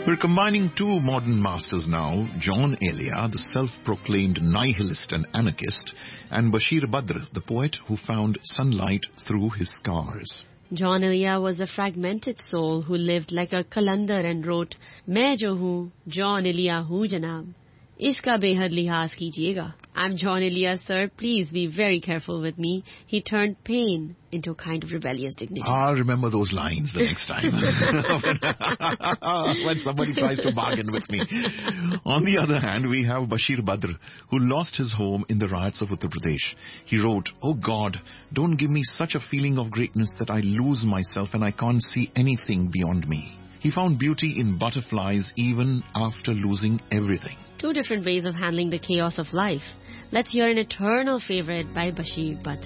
We're combining two modern masters now, John Elia, the self-proclaimed nihilist and anarchist, and Bashir Badr, the poet who found sunlight through his scars. John Elia was a fragmented soul who lived like a kalandar and wrote, "मैं जो हूँ, John Elia हूँ जनाब, इसका बेहद लिहाज कीजिएगा." I'm John Elia, sir. Please be very careful with me. He turned pain into a kind of rebellious dignity. I'll remember those lines the next time when somebody tries to bargain with me. On the other hand, we have Bashir Badr, who lost his home in the riots of Uttar Pradesh. He wrote, "Oh God, don't give me such a feeling of greatness that I lose myself and I can't see anything beyond me." He found beauty in butterflies even after losing everything. Two different ways of handling the chaos of life. Let's hear an eternal favorite by Bashir Badr.